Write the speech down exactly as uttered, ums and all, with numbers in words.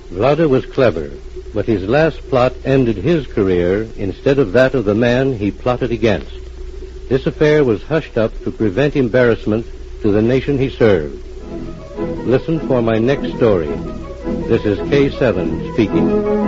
Vlada was clever, but his last plot ended his career instead of that of the man he plotted against. This affair was hushed up to prevent embarrassment to the nation he served. Listen for my next story. This is K seven speaking.